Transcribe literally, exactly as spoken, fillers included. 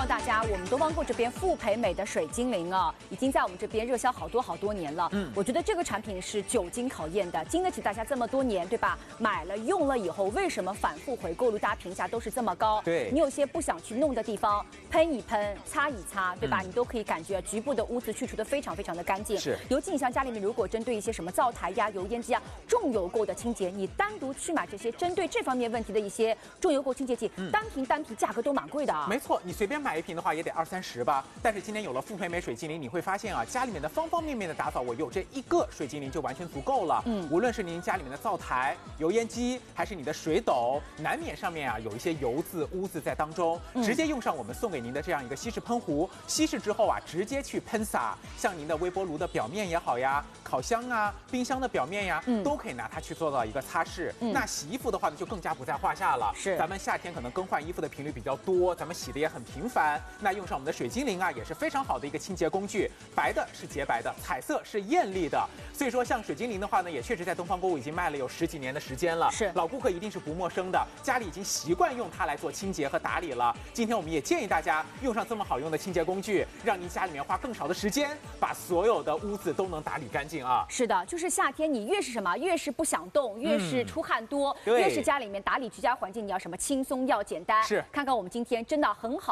大家，我们东方购这边富培美的水精灵啊，已经在我们这边热销好多好多年了。嗯，我觉得这个产品是久经考验的，经得起大家这么多年，对吧？买了用了以后，为什么反复回购率大家评价都是这么高？ 对， 你有些不想去弄的地方，喷一喷，擦一擦，对吧？嗯、你都可以感觉局部的污渍去除的非常非常的干净。 是， 尤其你像家里面如果针对一些什么灶台呀、油烟机啊、重油垢的清洁，你单独去买这些针对这方面问题的一些重油垢清洁剂，嗯、单瓶单瓶价格都蛮贵的啊。 没错，你随便买一瓶的话也得二三十吧。但是今天有了富培美水精灵，你会发现啊，家里面的方方面面的打扫，我有这一个水精灵就完全足够了。嗯，无论是您家里面的灶台、油烟机，还是你的水斗，难免上面啊有一些油渍、污渍在当中，嗯、直接用上我们送给您的这样一个稀释喷壶，稀释之后啊，直接去喷洒，像您的微波炉的表面也好呀，烤箱啊、冰箱的表面呀，嗯、都可以拿它去做到一个擦拭。嗯、那洗衣服的话呢，就更加不在话下了。 是， 咱们夏天可能更换衣服的频率比较多，咱们洗的也很频繁，那用上我们的水精灵啊，也是非常好的一个清洁工具。白的是洁白的，彩色是艳丽的。所以说，像水精灵的话呢，也确实在东方购物已经卖了有十几年的时间了。 是， 老顾客一定是不陌生的，家里已经习惯用它来做清洁和打理了。今天我们也建议大家用上这么好用的清洁工具，让您家里面花更少的时间，把所有的污渍都能打理干净啊。 是的，就是夏天你越是什么，越是不想动，越是出汗多，嗯、越是家里面打理居家环境，你要什么轻松要简单。 是， 看看我们今天真的很好。